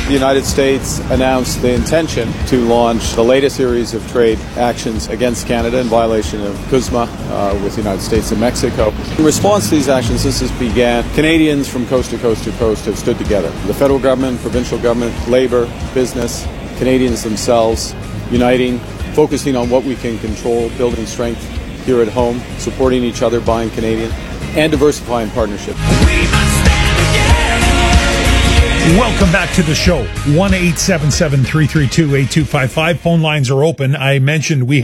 The United States announced the intention to launch the latest series of trade actions against Canada in violation of CUSMA with the United States and Mexico. In response to these actions, this has began. Canadians from coast to coast to coast have stood together. The federal government, provincial government, Labour, business, Canadians themselves, uniting, focusing on what we can control, building strength here at home, supporting each other, buying Canadian, and diversifying partnership. Welcome back to the show. 1-877-332-8255. Phone lines are open. I mentioned we've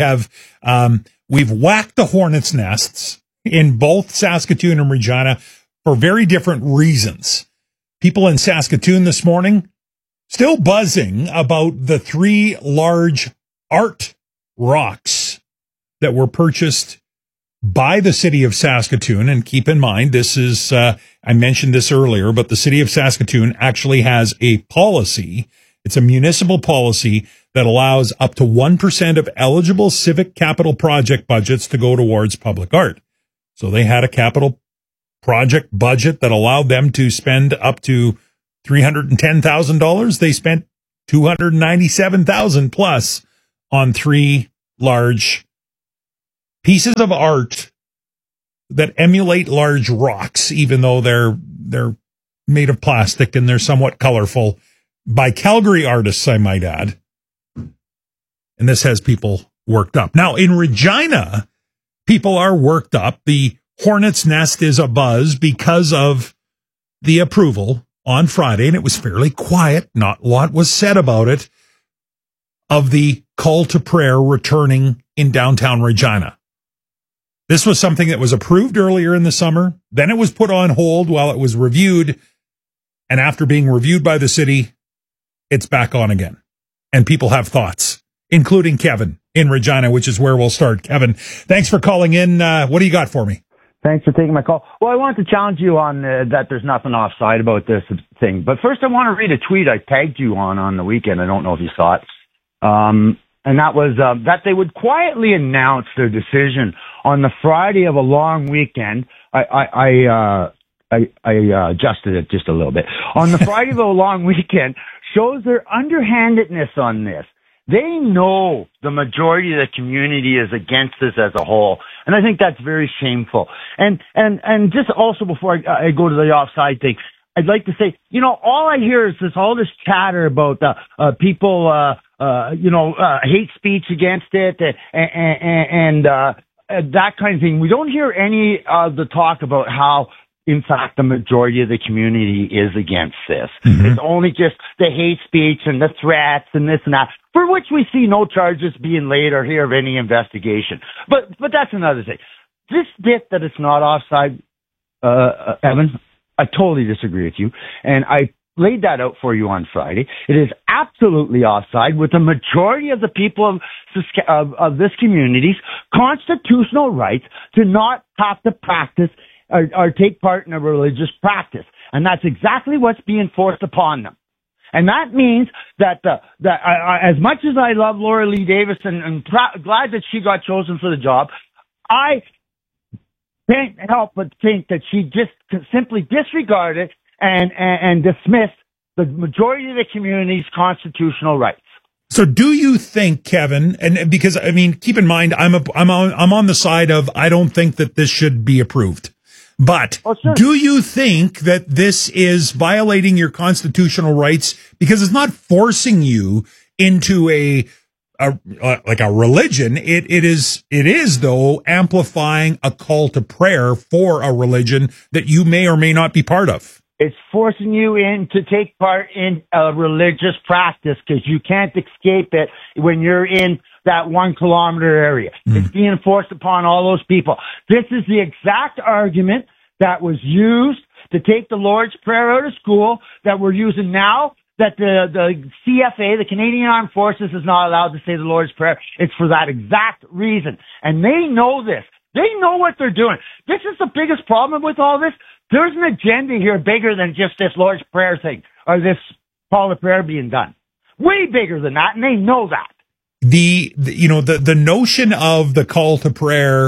whacked the hornet's nests in both Saskatoon and Regina for very different reasons. People in Saskatoon this morning still buzzing about the 3 large art rocks that were purchased by the city of Saskatoon. And keep in mind, this is, I mentioned this earlier, but the city of Saskatoon actually has a policy. It's a municipal policy that allows up to 1% of eligible civic capital project budgets to go towards public art. So they had a capital project budget that allowed them to spend up to $310,000. They spent $297,000 plus on 3 large pieces of art that emulate large rocks, even though they're made of plastic and they're somewhat colorful, by Calgary artists, I might add. And this has people worked up. Now, in Regina, people are worked up. The hornet's nest is abuzz because of the approval on Friday, and it was fairly quiet. Not a lot was said about it, of the call to prayer returning in downtown Regina. This was something that was approved earlier in the summer. Then it was put on hold while it was reviewed. And after being reviewed by the city, it's back on again. And people have thoughts, including Kevin in Regina, which is where we'll start. Kevin, thanks for calling in. What do you got for me? Thanks for taking my call. Well, I wanted to challenge you on that there's nothing offside about this thing. But first, I want to read a tweet I tagged you on the weekend. I don't know if you saw it. And that was that they would quietly announce their decision on the Friday of a long weekend. I adjusted it just a little bit. On the Friday of a long weekend shows their underhandedness on this. They know the majority of the community is against this as a whole, and I think that's very shameful. And just also before I go to the offside thing, I'd like to say, all I hear is all this chatter about people, hate speech against it and that kind of thing. We don't hear any of the talk about how, in fact, the majority of the community is against this. Mm-hmm. It's only just the hate speech and the threats and this and that, for which we see no charges being laid or hear of any investigation. But that's another thing. This bit that it's not offside, Evan, I totally disagree with you. And I laid that out for you on Friday. It is absolutely offside with the majority of the people of this community's constitutional rights to not have to practice or take part in a religious practice. And that's exactly what's being forced upon them. And that means that as much as I love Laura Lee Davis and glad that she got chosen for the job, I can't help but think that she just simply disregarded and dismissed the majority of the community's constitutional rights. So do you think, Kevin, and because, keep in mind, I'm on the side of, I don't think that this should be approved. But do you think that this is violating your constitutional rights because it's not forcing you into a religion? It is though amplifying a call to prayer for a religion that you may or may not be part of. It's forcing you in to take part in a religious practice because you can't escape it when you're in that 1 kilometer area. It's being forced upon all those people. This is the exact argument that was used to take the Lord's Prayer out of school that we're using now, that the CFA, the Canadian Armed Forces, is not allowed to say the Lord's Prayer. It's for that exact reason. And they know this. They know what they're doing. This is the biggest problem with all this. There's an agenda here bigger than just this Lord's Prayer thing or this call to prayer being done. Way bigger than that, and they know that. The notion of the call to prayer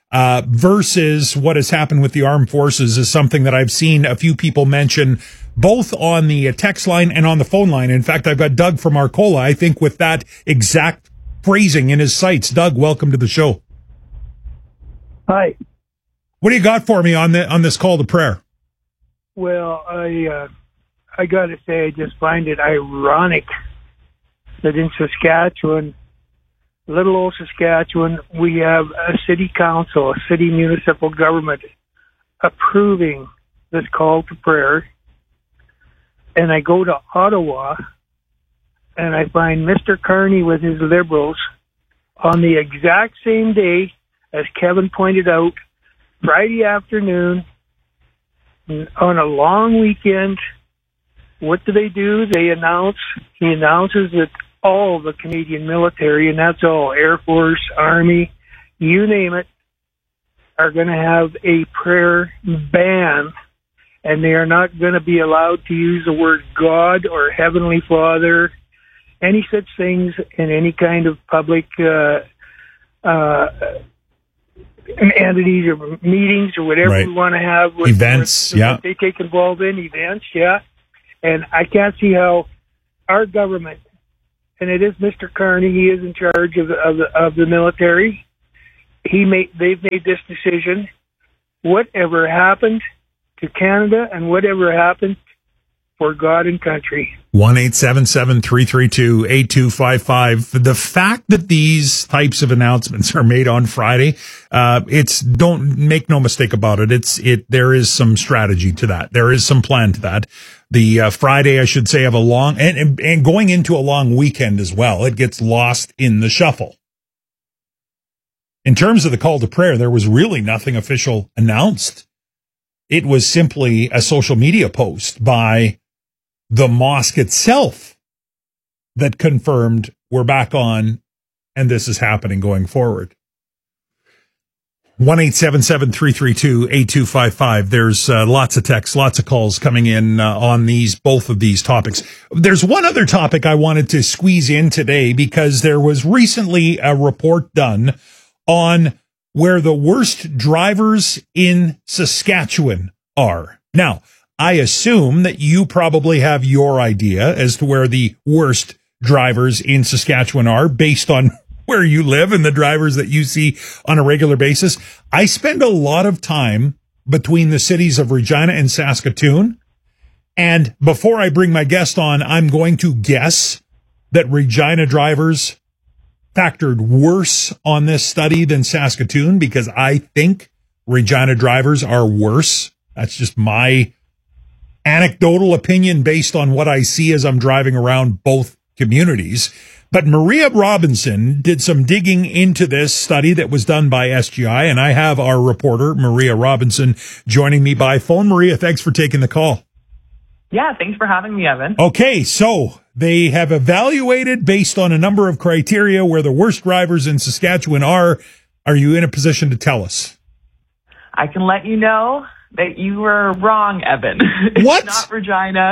versus what has happened with the armed forces is something that I've seen a few people mention both on the text line and on the phone line. In fact, I've got Doug from Arcola, I think, with that exact phrasing in his sights. Doug, welcome to the show. Hi. What do you got for me on this call to prayer? Well, I got to say, I just find it ironic that in Saskatchewan, little old Saskatchewan, we have a city council, a city municipal government approving this call to prayer. And I go to Ottawa and I find Mr. Carney with his Liberals on the exact same day, as Kevin pointed out, Friday afternoon, on a long weekend. What do? He announces that all the Canadian military, and that's all, Air Force, Army, you name it, are going to have a prayer ban, and they are not going to be allowed to use the word God or Heavenly Father, any such things in any kind of public entities or meetings or whatever Right. we want to have. Events, yeah. They take involved in events, yeah. And I can't see how our government, and it is Mr. Carney, he is in charge of the military. They've made this decision. Whatever happened to Canada and whatever happened for God and country. 1-877-332-8255. The fact that these types of announcements are made on Friday, don't make no mistake about it. There is some strategy to that. There is some plan to that. The Friday, I should say, of a long and going into a long weekend as well. It gets lost in the shuffle. In terms of the call to prayer, there was really nothing official announced. It was simply a social media post by the mosque itself that confirmed we're back on and this is happening going forward. 1-877-332-8255. There's lots of texts, lots of calls coming in on both of these topics. There's one other topic I wanted to squeeze in today because there was recently a report done on where the worst drivers in Saskatchewan are. Now, I assume that you probably have your idea as to where the worst drivers in Saskatchewan are based on where you live and the drivers that you see on a regular basis. I spend a lot of time between the cities of Regina and Saskatoon. And before I bring my guest on, I'm going to guess that Regina drivers factored worse on this study than Saskatoon because I think Regina drivers are worse. That's just my anecdotal opinion based on what I see as I'm driving around both communities. But Maria Robinson did some digging into this study that was done by SGI, and I have our reporter, Maria Robinson, joining me by phone. Maria, thanks for taking the call. Yeah, thanks for having me, Evan. Okay, so they have evaluated based on a number of criteria where the worst drivers in Saskatchewan are. Are you in a position to tell us? I can let you know that you were wrong, Evan. What? It's not Regina.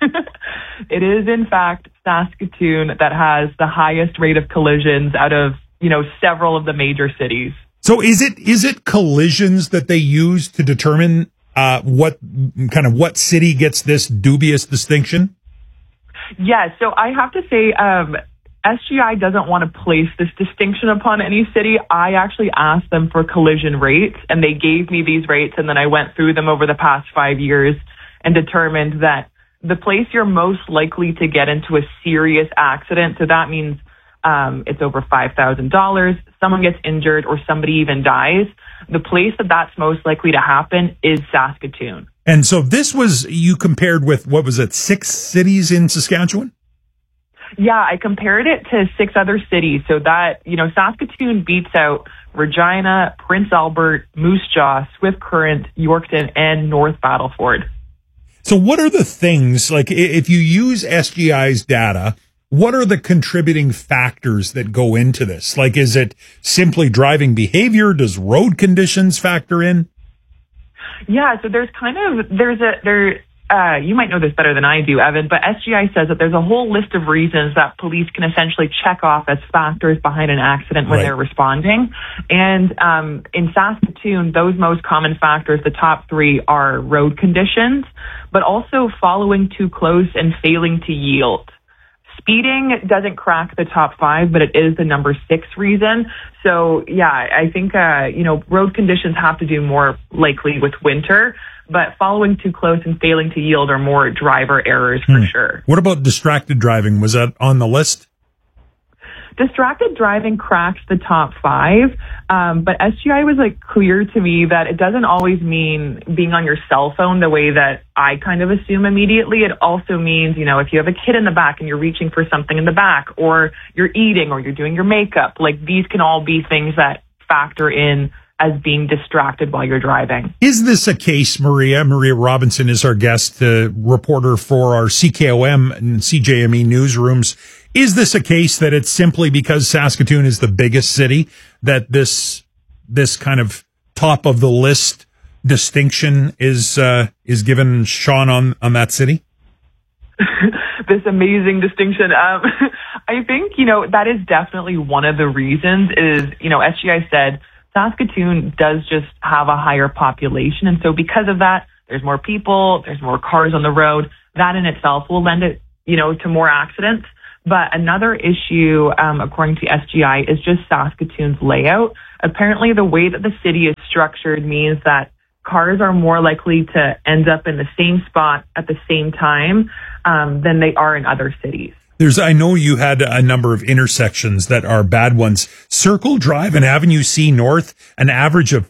It is, in fact, Saskatoon that has the highest rate of collisions out of, several of the major cities. So is it collisions that they use to determine what city gets this dubious distinction? Yeah, so I have to say, SGI doesn't want to place this distinction upon any city. I actually asked them for collision rates, and they gave me these rates, and then I went through them over the past 5 years and determined that the place you're most likely to get into a serious accident, so that means it's over $5,000, someone gets injured, or somebody even dies, the place that's most likely to happen is Saskatoon. And so you compared with, 6 cities in Saskatchewan? Yeah, I compared it to 6 other cities. So that, Saskatoon beats out Regina, Prince Albert, Moose Jaw, Swift Current, Yorkton, and North Battleford. So what are the things, like if you use SGI's data, what are the contributing factors that go into this? Like, is it simply driving behavior? Does road conditions factor in? Yeah, so there's you might know this better than I do, Evan, but SGI says that there's a whole list of reasons that police can essentially check off as factors behind an accident when they're responding. And in Saskatoon, those most common factors, the top 3 are road conditions, but also following too close and failing to yield. Speeding doesn't crack the top 5, but it is the number 6 reason. So, yeah, I think, road conditions have to do more likely with winter, but following too close and failing to yield are more driver errors for sure. What about distracted driving? Was that on the list? Distracted driving cracks the top 5, but SGI was clear to me that it doesn't always mean being on your cell phone the way that I kind of assume immediately. It also means, if you have a kid in the back and you're reaching for something in the back, or you're eating, or you're doing your makeup, these can all be things that factor in as being distracted while you're driving. Is this a case, Maria? Maria Robinson is our guest, reporter for our CKOM and CJME newsrooms. Is this a case that it's simply because Saskatoon is the biggest city that this kind of top of the list distinction is given Sean on that city? This amazing distinction. I think, that is definitely one of the reasons is, SGI said Saskatoon does just have a higher population. And so because of that, there's more people, there's more cars on the road. That in itself will lend it, to more accidents. But another issue, according to SGI, is just Saskatoon's layout. Apparently, the way that the city is structured means that cars are more likely to end up in the same spot at the same time than they are in other cities. I know you had a number of intersections that are bad ones. Circle Drive and Avenue C North, an average of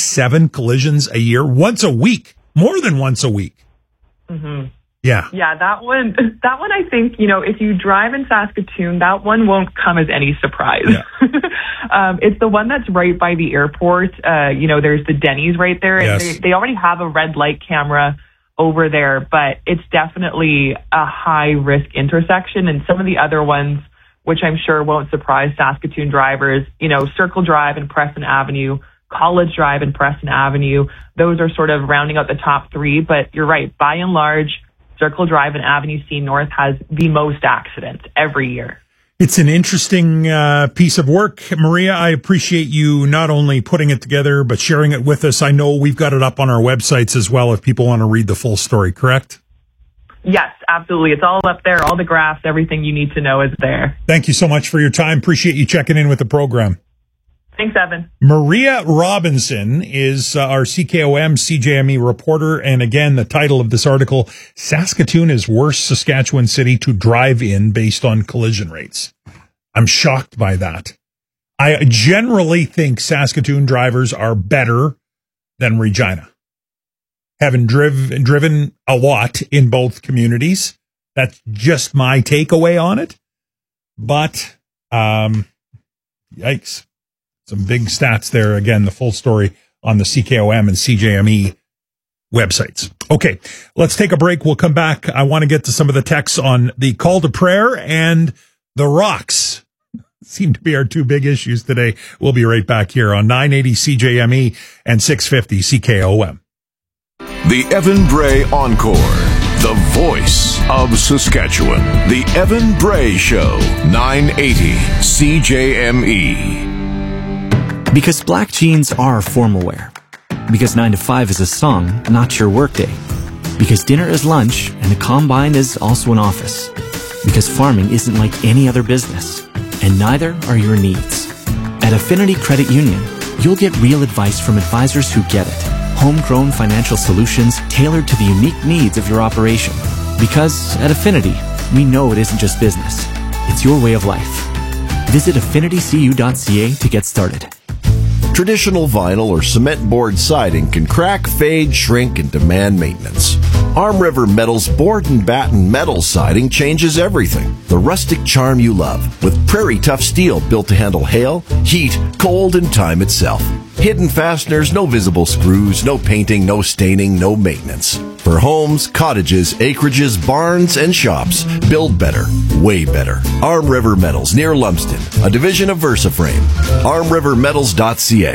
57 collisions a year, once a week, more than once a week. Mm-hmm. Yeah. Yeah, that one, I think, if you drive in Saskatoon, that one won't come as any surprise. Yeah. It's the one that's right by the airport. There's the Denny's right there. Yes. And they already have a red light camera over there, but it's definitely a high risk intersection. And some of the other ones, which I'm sure won't surprise Saskatoon drivers, Circle Drive and Preston Avenue, College Drive and Preston Avenue, those are sort of rounding out the top 3. But you're right, by and large, Circle Drive and Avenue C North has the most accidents every year. It's an interesting piece of work. Maria, I appreciate you not only putting it together, but sharing it with us. I know we've got it up on our websites as well if people want to read the full story, correct? Yes, absolutely. It's all up there. All the graphs, everything you need to know is there. Thank you so much for your time. Appreciate you checking in with the program. Thanks, Evan. Maria Robinson is our CKOM CJME reporter. And again, the title of this article, Saskatoon is worst Saskatchewan city to drive in based on collision rates. I'm shocked by that. I generally think Saskatoon drivers are better than Regina. Having driven a lot in both communities. That's just my takeaway on it. But, yikes. Some big stats there. Again, the full story on the CKOM and CJME websites. Okay, let's take a break. We'll come back. I want to get to some of the texts on the call to prayer and the rocks. Seem to be our 2 big issues today. We'll be right back here on 980 CJME and 650 CKOM. The Evan Bray Encore. The voice of Saskatchewan. The Evan Bray Show. 980 CJME. Because black jeans are formal wear. Because 9 to 5 is a song, not your workday. Because dinner is lunch and the combine is also an office. Because farming isn't like any other business. And neither are your needs. At Affinity Credit Union, you'll get real advice from advisors who get it. Homegrown financial solutions tailored to the unique needs of your operation. Because at Affinity, we know it isn't just business. It's your way of life. Visit affinitycu.ca to get started. Traditional vinyl or cement board siding can crack, fade, shrink, and demand maintenance. Arm River Metal's board and batten metal siding changes everything. The rustic charm you love with Prairie Tough steel built to handle hail, heat, cold, and time itself. Hidden fasteners, no visible screws, no painting, no staining, no maintenance. For homes, cottages, acreages, barns, and shops, build better, way better. Arm River Metals near Lumsden, a division of VersaFrame. ArmRiverMetals.ca.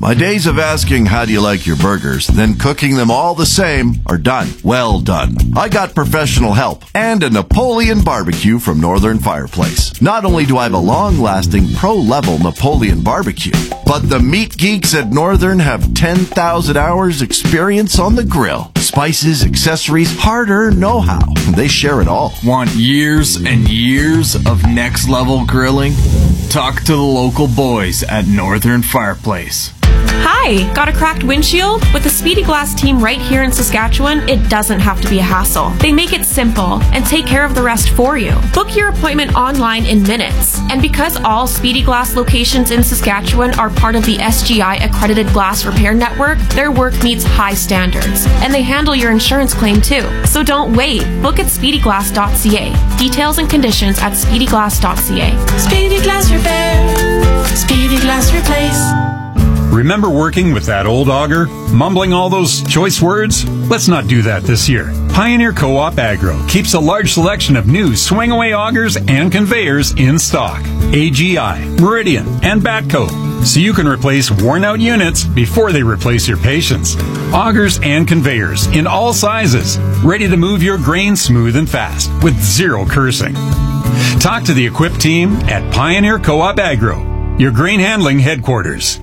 My days of asking how do you like your burgers, then cooking them all the same are done. Well done. I got professional help and a Napoleon barbecue from Northern Fireplace. Not only do I have a long-lasting pro-level Napoleon barbecue, but the meat geeks at Northern have 10,000 hours experience on the grill. Spices, accessories, hard-earned know-how. They share it all. Want years and years of next-level grilling? Talk to the local boys at Northern Fireplace. Hi, got a cracked windshield? With the Speedy Glass team right here in Saskatchewan, it doesn't have to be a hassle. They make it simple and take care of the rest for you. Book your appointment online in minutes. And because all Speedy Glass locations in Saskatchewan are part of the SGI accredited glass repair network, their work meets high standards. And they handle your insurance claim too. So don't wait. Book at speedyglass.ca. Details and conditions at speedyglass.ca. Speedy Glass Repair. Speedy Glass Replace. Remember working with that old auger? Mumbling all those choice words? Let's not do that this year. Pioneer Co-op Agro keeps a large selection of new swing-away augers and conveyors in stock. AGI, Meridian, and Batco. So you can replace worn-out units before they replace your patience. Augers and conveyors in all sizes. Ready to move your grain smooth and fast with zero cursing. Talk to the equipped team at Pioneer Co-op Agro, your grain handling headquarters.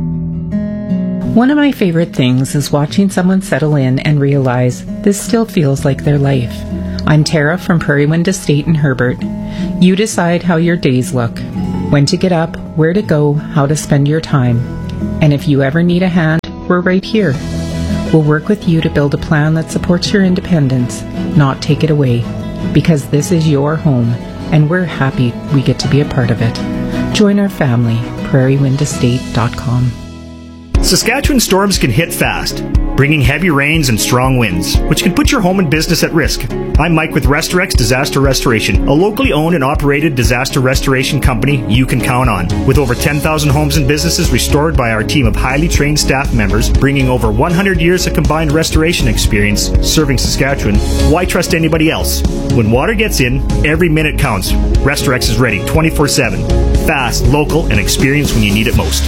One of my favorite things is watching someone settle in and realize this still feels like their life. I'm Tara from Prairie Wind Estate in Herbert. You decide how your days look, when to get up, where to go, how to spend your time. And if you ever need a hand, we're right here. We'll work with you to build a plan that supports your independence, not take it away. Because this is your home, and we're happy we get to be a part of it. Join our family, prairiewindestate.com. Saskatchewan storms can hit fast, bringing heavy rains and strong winds, which can put your home and business at risk. I'm Mike with Restorex Disaster Restoration, a locally owned and operated disaster restoration company you can count on. With over 10,000 homes and businesses restored by our team of highly trained staff members, bringing over 100 years of combined restoration experience serving Saskatchewan, why trust anybody else? When water gets in, every minute counts. Restorex is ready 24/7. Fast, local, and experienced when you need it most.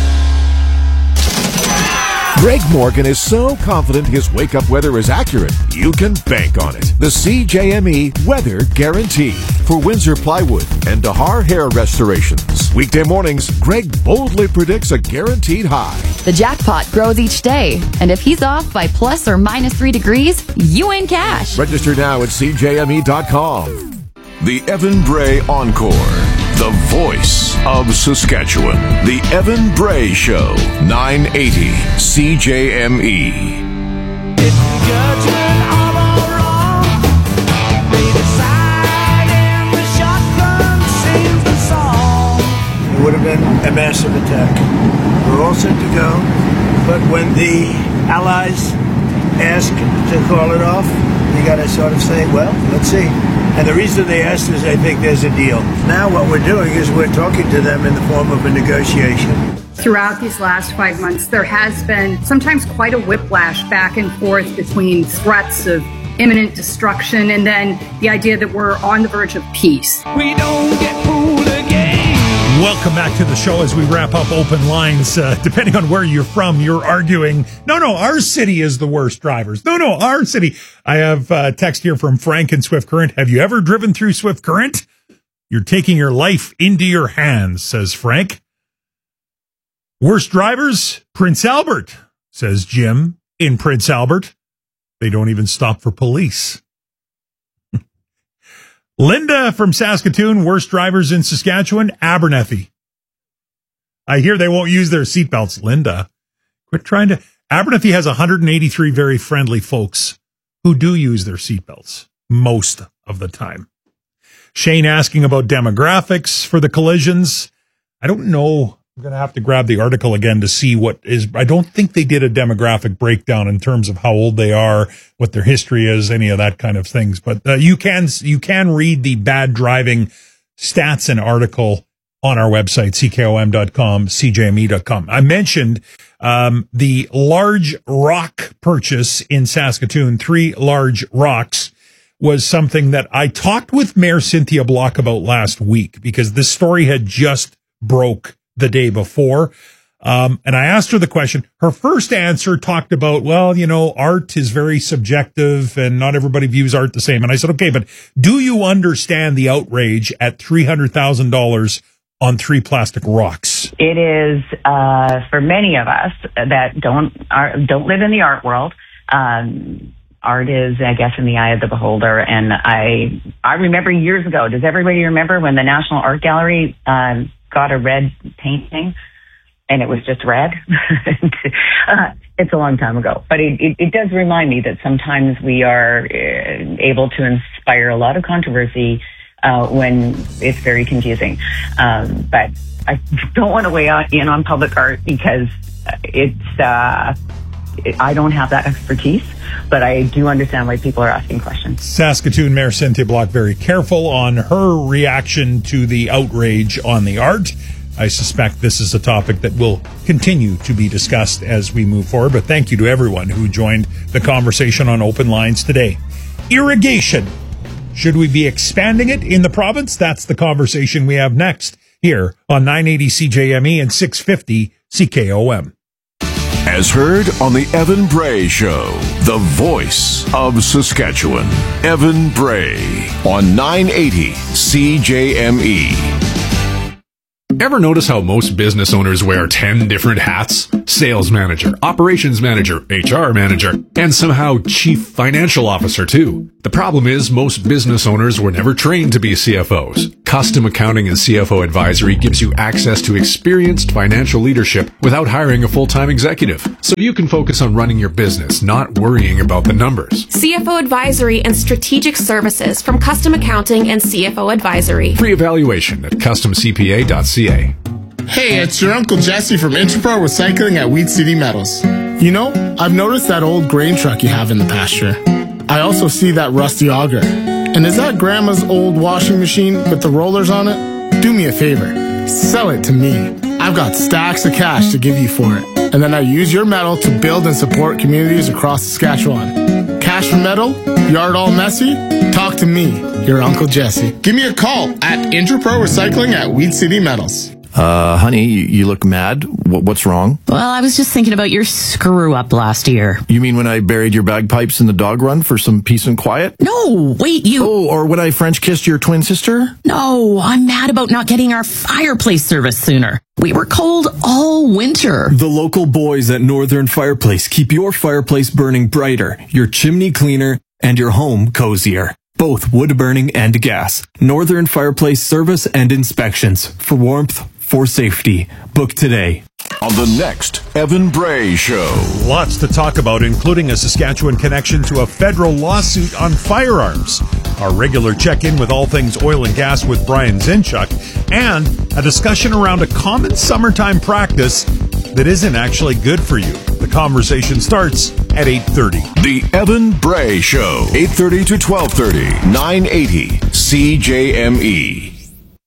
Greg Morgan is so confident his wake-up weather is accurate, you can bank on it. The CJME Weather Guarantee for Windsor Plywood and Dahar Hair Restorations. Weekday mornings, Greg boldly predicts a guaranteed high. The jackpot grows each day, and if he's off by plus or minus 3 degrees, you win cash. Register now at CJME.com. The Evan Bray Encore. The voice of Saskatchewan. The Evan Bray Show, 980 CJME. It would have been a massive attack. We're all set to go, but when the Allies asked to call it off, you got to sort of say, well, let's see. And the reason they asked is I think there's a deal. Now what we're doing is we're talking to them in the form of a negotiation. Throughout these last 5 months, there has been sometimes quite a whiplash back and forth between threats of imminent destruction and then the idea that we're on the verge of peace. We don't get fooled again. Welcome back to the show as we wrap up open lines. Depending on where you're from, you're arguing, no, our city is the worst drivers. No, our city. I have a text here from Frank in Swift Current. Have you ever driven through Swift Current? You're taking your life into your hands, says Frank. Worst drivers? Prince Albert, says Jim in Prince Albert. They don't even stop for police. Linda from Saskatoon, worst drivers in Saskatchewan, Abernethy. I hear they won't use their seatbelts. Linda, quit trying to. Abernethy has 183 very friendly folks who do use their seatbelts most of the time. Shane asking about demographics for the collisions. I don't know. I'm going to have to grab the article again to see what is. I don't think they did a demographic breakdown in terms of how old they are, what their history is, any of that kind of things. But you can read the bad driving stats and article on our website, ckom.com, cjme.com. I mentioned the large rock purchase in Saskatoon, 3 large rocks, was something that I talked with Mayor Cynthia Block about last week because this story had just broke the day before. And I asked her the question. Her first answer talked about, well, art is very subjective and not everybody views art the same. And I said, okay, but do you understand the outrage at $300,000 on 3 plastic rocks? It is, for many of us that don't live in the art world, art is, I guess, in the eye of the beholder. And I remember years ago, does everybody remember when the National Art Gallery got a red painting and it was just red? It's a long time ago. But it does remind me that sometimes we are able to inspire a lot of controversy when it's very confusing. But I don't want to weigh in on public art because I don't have that expertise, but I do understand why people are asking questions. Saskatoon Mayor Cynthia Block very careful on her reaction to the outrage on the art. I suspect this is a topic that will continue to be discussed as we move forward, but thank you to everyone who joined the conversation on Open Lines today. Irrigation. Should we be expanding it in the province? That's the conversation we have next here on 980 CJME and 650 CKOM. As heard on the Evan Bray Show, the voice of Saskatchewan. Evan Bray on 980 CJME. Ever notice how most business owners wear 10 different hats? Sales manager, operations manager, HR manager, and somehow chief financial officer too. The problem is most business owners were never trained to be CFOs. Custom Accounting and CFO Advisory gives you access to experienced financial leadership without hiring a full-time executive. So you can focus on running your business, not worrying about the numbers. CFO Advisory and Strategic Services from Custom Accounting and CFO Advisory. Free evaluation at customcpa.ca. Hey, it's your Uncle Jesse from Interpro Recycling at Weed City Metals. I've noticed that old grain truck you have in the pasture. I also see that rusty auger. And is that Grandma's old washing machine with the rollers on it? Do me a favor. Sell it to me. I've got stacks of cash to give you for it. And then I use your metal to build and support communities across Saskatchewan. Cash for metal? Yard all messy? Talk to me, your Uncle Jesse. Give me a call at Interpro Recycling at Weed City Metals. Honey, you look mad. What's wrong? Well, I was just thinking about your screw-up last year. You mean when I buried your bagpipes in the dog run for some peace and quiet? No, wait, you... Oh, or when I French kissed your twin sister? No, I'm mad about not getting our fireplace service sooner. We were cold all winter. The local boys at Northern Fireplace keep your fireplace burning brighter, your chimney cleaner, and your home cozier. Both wood burning and gas. Northern Fireplace service and inspections. For warmth, for safety. Book today. On the next Evan Bray Show. Lots to talk about, including a Saskatchewan connection to a federal lawsuit on firearms, our regular check-in with all things oil and gas with Brian Zinchuk, and a discussion around a common summertime practice that isn't actually good for you. The conversation starts at 8:30. The Evan Bray Show, 8:30 to 12:30, 980 CJME.